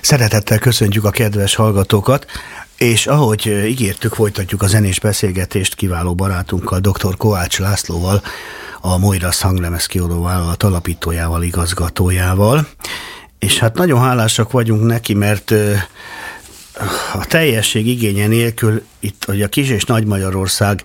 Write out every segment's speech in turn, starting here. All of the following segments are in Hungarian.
Szeretettel köszöntjük a kedves hallgatókat, és ahogy ígértük, folytatjuk a zenés beszélgetést kiváló barátunkkal, dr. Kovács Lászlóval, a Moirasz hanglemez kiadó vállalat alapítójával, igazgatójával. És hát nagyon hálásak vagyunk neki, mert a teljesség igénye nélkül itt, hogy a Kis- és Nagy-Magyarország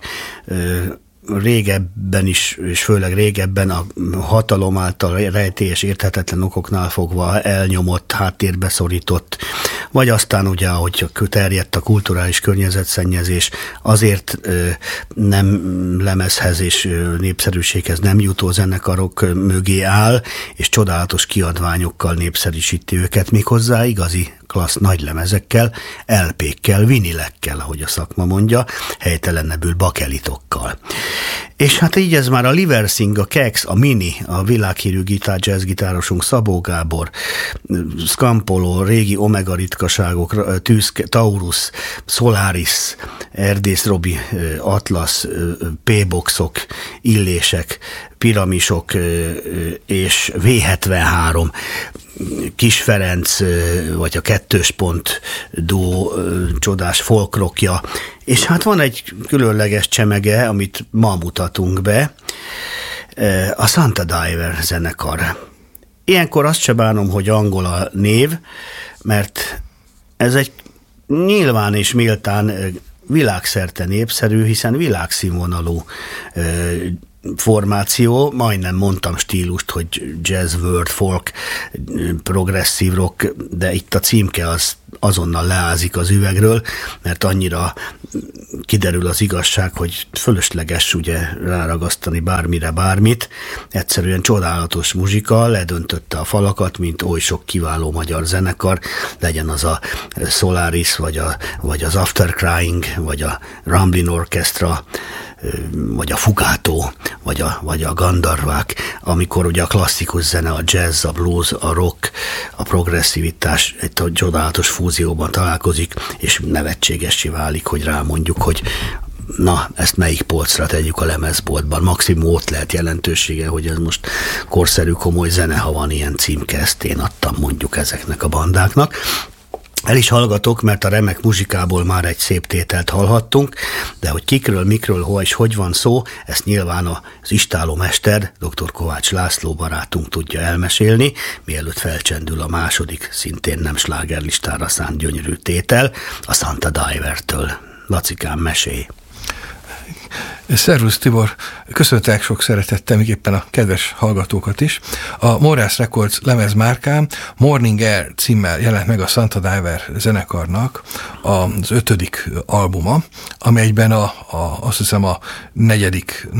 régebben is, és főleg régebben a hatalom által rejtélyes, érthetetlen okoknál fogva elnyomott, háttérbe szorított, vagy aztán ugye, ahogy terjedt a kulturális környezetszennyezés, azért nem lemezhez és népszerűséghez nem jutó zenekarok mögé áll, és csodálatos kiadványokkal népszerűsíti őket, méghozzá igazi klassz nagy lemezekkel, LP-kkel, vinilekkel, ahogy a szakma mondja, helytelenebbül bakelitokkal. És hát így ez már a Liversing, a Kex, a Mini, a világhírű jazzgitárosunk Szabó Gábor, Scampolo, régi Omega ritkaságok, Taurus, Solaris, Erdész Robi, Atlas, P-boxok, Illések, Piramisok és V73, Kis Ferenc, vagy a Kettős Pont duó csodás folkrockja, és hát van egy különleges csemege, amit ma mutatunk be, a Santa Diver zenekar. Ilyenkor azt se bánom, hogy angol a név, mert ez egy nyilván és méltán világszerte népszerű, hiszen világszínvonalú formáció, majdnem mondtam stílust, hogy jazz, world, folk, progresszív rock, de itt a címke az azonnal leázik az üvegről, mert annyira kiderül az igazság, hogy fölösleges ugye ráragasztani bármire bármit. Egyszerűen csodálatos muzsika, ledöntötte a falakat, mint oly sok kiváló magyar zenekar, legyen az a Solaris, vagy az After Crying, vagy a Ramblin' Orchestra, vagy a Fugato, vagy a Gandharvák, amikor ugye a klasszikus zene, a jazz, a blues, a rock, a progresszivitás egy csodálatos fúzióban találkozik, és nevetségessé válik, hogy rámondjuk, hogy na, ezt melyik polcra tegyük a lemezboltban. Maximum ott lehet jelentősége, hogy ez most korszerű, komoly zene, ha van ilyen címke, ezt én adtam mondjuk ezeknek a bandáknak. El is hallgatok, mert a remek muzsikából már egy szép tételt hallhattunk, de hogy kikről, mikről, hol és hogy van szó, ezt nyilván az istálómester, dr. Kovács László barátunk tudja elmesélni, mielőtt felcsendül a második, szintén nem slágerlistára szánt gyönyörű tétel, a Santa Divertől. Lacikám, mesélj! Szervusz Tibor, köszöntek sok szeretettel, még éppen a kedves hallgatókat is. A Moirasz Records lemezmárkán Morning Air címmel jelent meg a Santa Diver zenekarnak az 5. albuma, amelyben azt hiszem a negyedik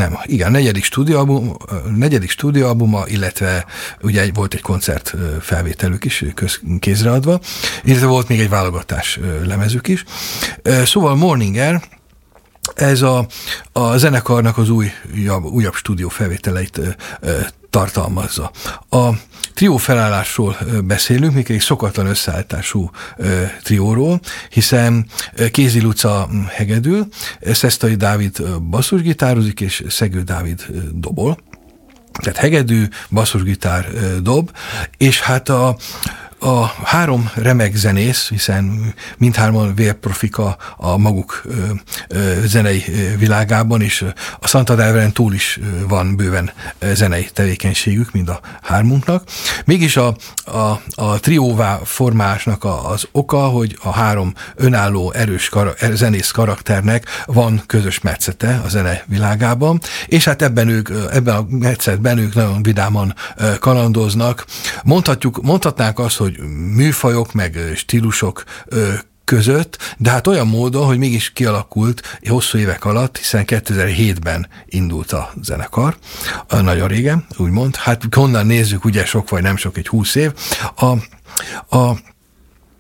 stúdióalbuma, illetve ugye volt egy koncert felvételük is kézreadva, illetve volt még egy válogatás lemezük is. Szóval Morning Air, ez a zenekarnak az újabb stúdió felvételeit tartalmazza. A trió felállásról beszélünk, még egy szokatlan összeállítású trióról, hiszen Kézi Luca hegedül, Szesztai Dávid basszusgitározik, és Szegő Dávid dobol. Tehát hegedű, basszusgitár, dob, és hát a három remek zenész, hiszen mindhárman vérprofika a maguk zenei világában, és a Santa Diveren túl is van bőven zenei tevékenységük, mind a hármunknak. Mégis a trióvá formálásnak az oka, hogy a három önálló, erős zenész karakternek van közös metszete a zene világában, és hát ebben a metszetben ők nagyon vidáman kalandoznak. Mondhatnánk azt, hogy műfajok meg stílusok között, de hát olyan módon, hogy mégis kialakult hosszú évek alatt, hiszen 2007-ben indult a zenekar, nagyon régen, úgymond. Hát honnan nézzük, ugye sok vagy nem sok, egy 20 év.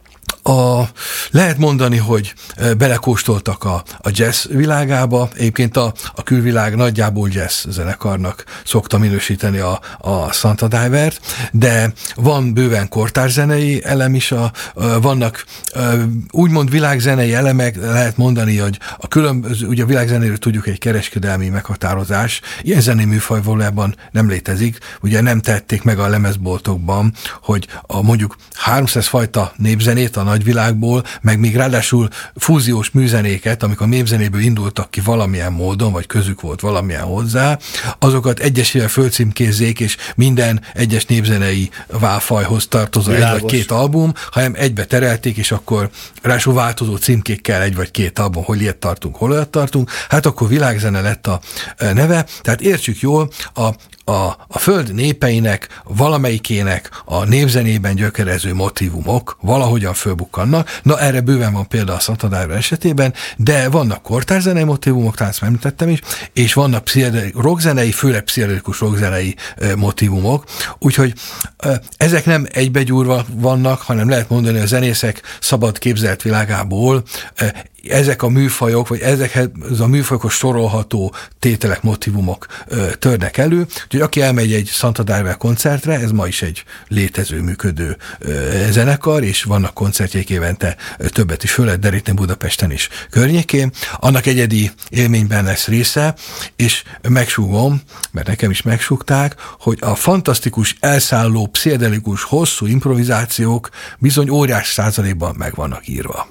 Lehet mondani, hogy belekóstoltak a jazz világába, egyébként a külvilág nagyjából jazz zenekarnak szokta minősíteni a Santa Divert, de van bőven kortárszenei elem is, vannak úgymond világzenei elemek, lehet mondani, hogy a különböző, ugye a világzenéről tudjuk egy kereskedelmi meghatározás, ilyen zenei műfaj valójában nem létezik, ugye nem tették meg a lemezboltokban, hogy mondjuk 300 fajta népzenét a nagyvilágból, meg még ráadásul fúziós műzenéket, amik a népzenéből indultak ki valamilyen módon, vagy közük volt valamilyen hozzá, azokat egyesével fölcímkézzék, és minden egyes népzenei válfajhoz tartozó egy vagy két album, hanem egybe terelték, és akkor ráadásul változó címkékkel egy vagy két album, hol ilyet tartunk, hol olyat tartunk, hát akkor világzene lett a neve, tehát értsük jól, a föld népeinek, valamelyikének a népzenében gyökerező motívumok valahogyan fölbukkannak. Na, erre bőven van példa a Santa Diver esetében, de vannak kortárszenei motívumok, talán ezt említettem is, és vannak rockzenei, főleg pszichedelikus rockzenei motívumok, úgyhogy ezek nem egybegyúrva vannak, hanem lehet mondani, hogy a zenészek szabad képzelt világából ezek a műfajok, vagy ezekhez a műfajokhoz sorolható tételek, motívumok törnek elő. Úgyhogy aki elmegy egy Santa Diver koncertre, ez ma is egy létező, működő zenekar, és vannak koncertjeik évente többet is, főleg de itt Budapesten is környékén. Annak egyedi élményben lesz része, és megsúgom, mert nekem is megsúgták, hogy a fantasztikus, elszálló, pszichedelikus, hosszú improvizációk bizony óriás százalékban meg vannak írva.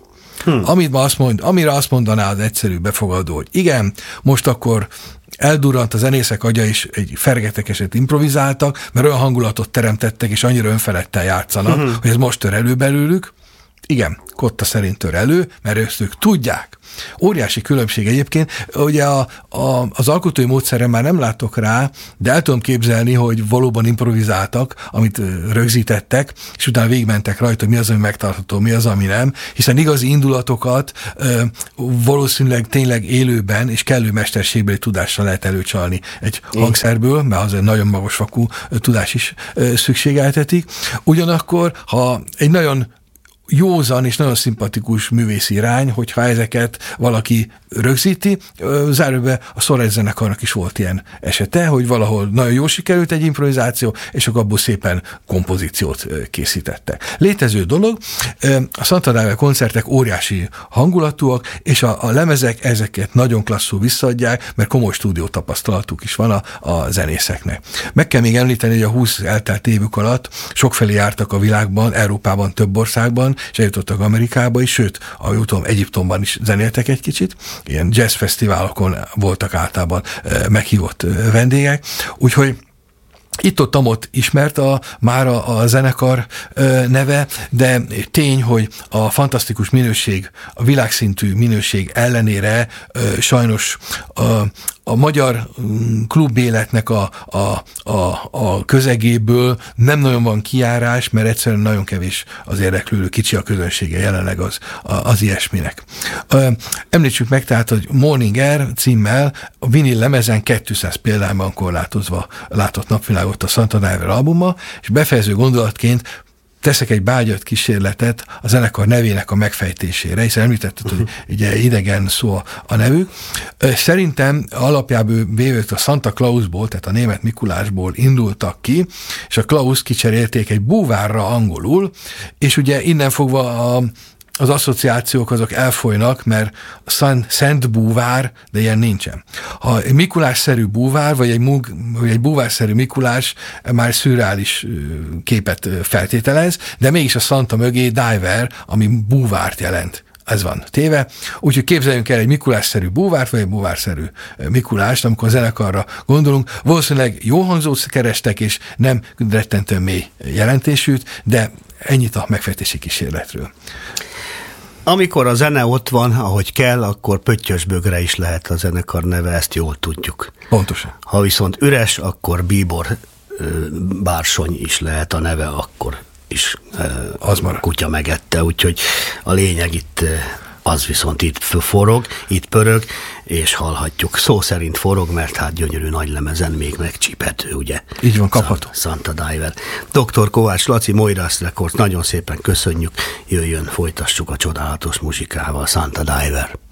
Amire azt mondaná az egyszerű befogadó, hogy igen, most akkor eldurrant a zenészek agya, és egy fergetegeset improvizáltak, mert olyan hangulatot teremtettek, és annyira önfeledten játszanak, hogy ez most tör elő belőlük. Igen, Kotta szerint tör elő, mert ők tudják. Óriási különbség egyébként. Ugye az alkotói módszerre már nem látok rá, de el tudom képzelni, hogy valóban improvizáltak, amit rögzítettek, és utána végigmentek rajta, hogy mi az, ami megtartható, mi az, ami nem, hiszen igazi indulatokat valószínűleg tényleg élőben és kellő mesterségbeli tudással lehet előcsalni egy hangszerből, mert az egy nagyon magas fokú tudás is szükségeltetik. Ugyanakkor, ha egy nagyon józan és nagyon szimpatikus művészi irány, hogyha ezeket valaki rögzíti. Zárójelben a Solar zenekarnak is volt ilyen esete, hogy valahol nagyon jól sikerült egy improvizáció, és akkor abból szépen kompozíciót készítette. Létező dolog, a Santa Diver koncertek óriási hangulatúak, és a lemezek ezeket nagyon klasszul visszaadják, mert komoly stúdió tapasztalatuk is van a zenészeknek. Meg kell még említeni, hogy a 20 eltelt évük alatt sokfelé jártak a világban, Európában, több országban, és eljutottak Amerikába is, sőt, ahogy tudom, Egyiptomban is zenéltek egy kicsit, ilyen jazzfesztiválokon voltak általában meghívott vendégek, úgyhogy itt-ott ismert már a zenekar neve, de tény, hogy a fantasztikus minőség, a világszintű minőség ellenére sajnos a magyar klubéletnek a közegéből nem nagyon van kijárás, mert egyszerűen nagyon kevés az érdeklődő, kicsi a közönsége jelenleg az ilyesminek. Említsük meg tehát, hogy Morning Air címmel a vinil lemezen 200 példányban korlátozva látott napvilágot a Santa Diver albuma, és befejező gondolatként teszek egy beágyazott kísérletet a zenekar nevének a megfejtésére, hiszen említetted, hogy ugye idegen szó a nevük. Szerintem alapjában véve a Santa Clausból, tehát a német Mikulásból indultak ki, és a Klaus kicserélték egy búvárra angolul, és ugye innen fogva az asszociációk azok elfolynak, mert szent búvár, de ilyen nincsen. Ha egy Mikulás-szerű búvár, vagy egy búvárszerű Mikulás már szürreális képet feltételez, de mégis a Santa mögé diver, ami búvárt jelent. Ez van téve. Úgyhogy képzeljünk el egy Mikulás-szerű búvárt, vagy egy búvárszerű Mikulást, amikor a zenekarra gondolunk. Valószínűleg jó hangzót kerestek, és nem rettentően mély jelentésűt, de ennyit a megfejtési kísérletről. Amikor a zene ott van, ahogy kell, akkor pöttyösbögre is lehet a zenekar neve, ezt jól tudjuk. Pontosan. Ha viszont üres, akkor bíbor bársony is lehet a neve, akkor is az kutya megette, úgyhogy a lényeg itt az viszont itt forog, itt pörög, és hallhatjuk. Szó szerint forog, mert hát gyönyörű nagy lemezen még megcsíphető, ugye? Így van, kapható. Santa Diver. Dr. Kovács Laci, Moirass Records, nagyon szépen köszönjük, jöjjön, folytassuk a csodálatos muzsikával, Santa Diver.